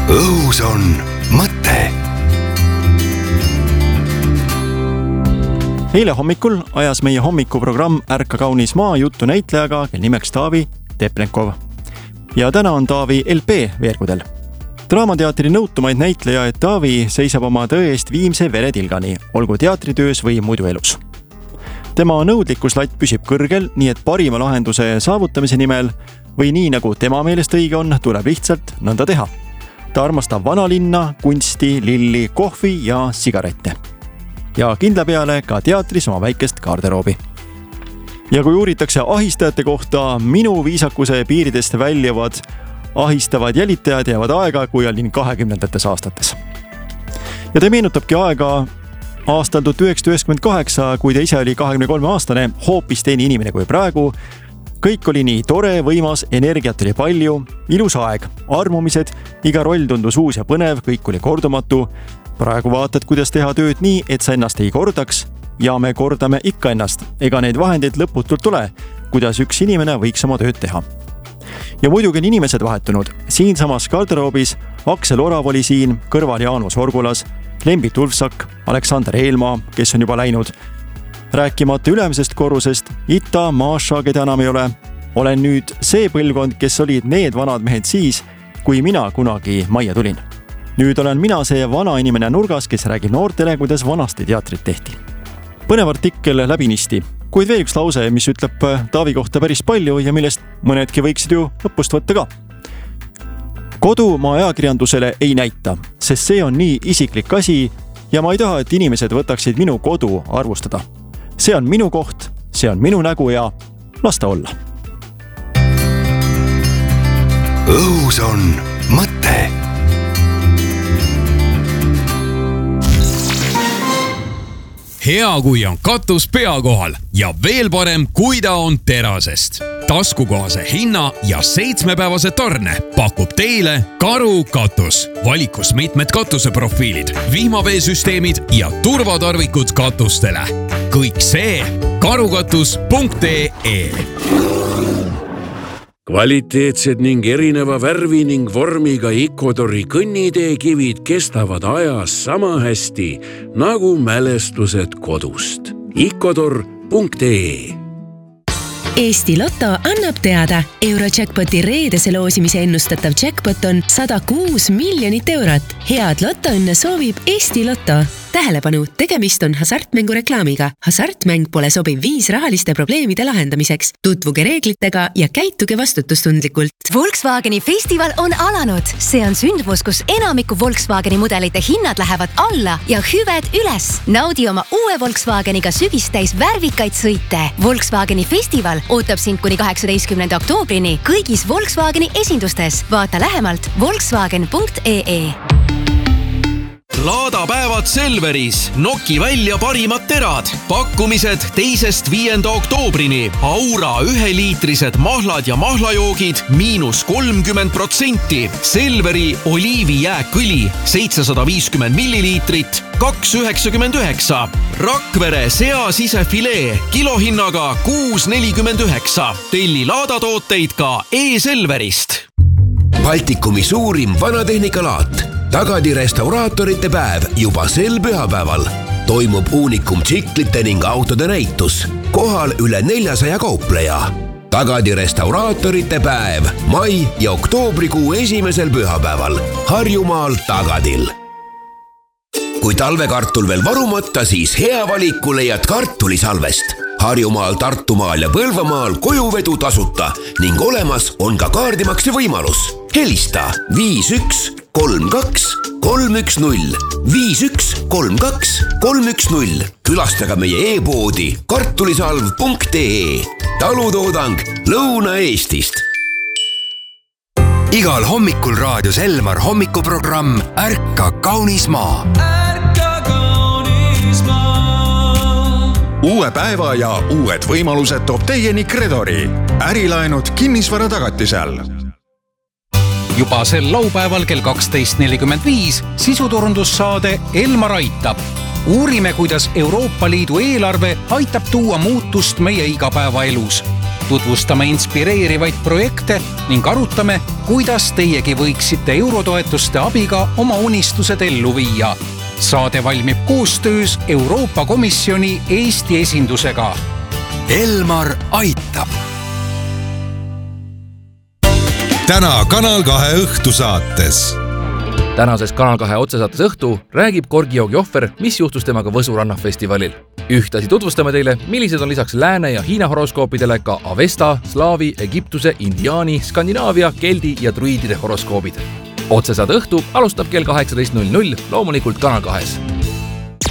Õhus on mõte. Eile hommikul ajas meie hommikuprogramm Ärka kaunis maa juttu näitlejaga, kel nimeks Taavi Teplenkov. Ja täna on Taavi LP veergudel. Draamateatri nõutumaid näitlejaid Taavi seisab oma tõe eest viimse veretilgani, olgu teatritöös või muidu elus. Tema nõudlikkuslatt püsib kõrgel, nii et parima lahenduse saavutamise nimel või nii nagu tema meelest õige on, tuleb lihtsalt nõnda teha. Ta armastab vanalinna, kunsti, lilli, kohvi ja sigarette. Ja kindla peale ka teatris oma väikest garderoobi. Ja kui uuritakse ahistajate kohta, minu viisakuse piiridest väljuvad ahistavad jälitajad jäävad aega, kui olin 20. aastates. Ja ta meenutabki aega aastal 1998, kui ta ise oli 23-aastane, hoopis teine inimene kui praegu. Kõik oli nii tore, võimas, energiat oli palju, ilus aeg, armumised, iga roll tundus uus ja põnev, kõik oli kordumatu. Praegu vaatad, kuidas teha tööd nii, et sa ennast ei kordaks ja me kordame ikka ennast. Ega neid vahendeid lõputult tule, kuidas üks inimene võiks oma tööd teha. Ja muidugi on inimesed vahetunud. Siinsamas garderoobis Aksel Orav oli siin, kõrval Jaanus Orgulas, Lembit Ulfsak, Aleksander Eelmaa, kes on juba läinud. Rääkimata ülemisest korrusest, Ita, Maša, keda enam ei ole. Olen nüüd see põlvkond, kes olid need vanad mehed siis, kui mina kunagi majja tulin. Nüüd olen mina see vana inimene nurgas, kes räägib noortele, kuidas vanasti teatrit tehti. Põnev artikkel läbinisti, kuid veel üks lause, mis ütleb Taavi kohta päris palju ja millest mõnedki võiksid ju õppust võtta ka. Kodu ma ajakirjandusele ei näita, sest see on nii isiklik asi ja ma ei taha, et inimesed võtaksid minu kodu arvustada. See on minu koht, see on minu nägu ja las ta olla. Õhus on mõte. Hea, kui on katus pea kohal ja veel parem, kui ta on terasest. Taskukohase hinna ja 7-päevase tarne pakub teile Karu katus. Valikus mitmed katuseprofiilid, vihmaveesüsteemid ja turvatarvikud katustele. Kõik see karukatus.ee. Kvaliteetsed ning erineva värvi ning vormiga Ecuadori kõnniteekivid kestavad ajas sama hästi nagu mälestused kodust. Ecuador.ee. Eesti Lotto annab teada, Eurojackpoti reedese loosimise ennustatav jackpot on 106 miljonit eurot. Head lottoõnne soovib Eesti Lotto. Tähelepanu, tegemist on hasartmängu reklaamiga. Hasartmäng pole sobiv viis rahaliste probleemide lahendamiseks. Tutvuge reeglitega ja käituge vastutustundlikult. Volkswageni festival on alanud. See on sündmus, kus enamiku Volkswageni mudelite hinnad lähevad alla ja hüved üles. Naudi oma uue Volkswageniga sügistäis värvikaid sõite. Volkswageni festival ootab sind kuni 18. oktoobrini kõigis Volkswageni esindustes. Vaata lähemalt volkswagen.ee. Laadapäevad Selveris. Noki välja parimad terad. Pakkumised 2.–5. oktoobrini. Aura 1-liitrised mahlad ja mahlajoogid -30%. Selveri oliivijääkõli 750 milliliitrit 2,99. Rakvere sea sisefilee kilohinnaga 6,49. Telli laadatooteid ka e-Selverist. Baltikumi suurim vanatehnikalaat. Tagadi restauraatorite päev juba sel pühapäeval. Toimub uunikum tsiklite ning autode näitus. Kohal üle 400 kaupleja. Tagadi restauraatorite päev mai ja oktoobrikuu esimesel pühapäeval. Harjumaal Tagadil. Kui talvekartul veel varumata, siis hea valiku leiad kartulisalvest. Harjumaal, Tartumaal ja Põlvamaal kojuvedu tasuta ning olemas on ka kaardimakse võimalus. Helista 5132 310 5132 310. Külastaga meie e-poodi kartulisalv.ee. Talutoodang Lõuna-Eestist. Igal hommikul raadios Elmar hommikuprogramm Ärka kaunis maa. Uue päeva ja uued võimalused toob teieni Credori. Ärilaenud kinnisvara tagatisel. Juba sel laupäeval kell 12.45 sisuturundussaade Elmar aitab. Uurime, kuidas Euroopa Liidu eelarve aitab tuua muutust meie igapäevaelus. tutvustame inspireerivaid projekte ning arutame, kuidas teiegi võiksite eurotoetuste abiga oma unistused ellu viia. Saade valmib koostöös Euroopa Komisjoni Eesti esindusega. Elmar aitab. Täna Kanal 2 õhtusaates. Tänases Kanal 2 otsesaates õhtu räägib Korgijoogi ohver, mis juhtus temaga Võsu rannafestivalil. Ühtlasi tutvustame teile, millised on lisaks Lääne ja Hiina horoskoopidele ka Avesta, Slaavi, Egiptuse, Indiaani, Skandinaavia, Keldi ja Druidide horoskoobid. Otsesaade õhtu alustab kell 18.00 loomulikult Kanal 2-s.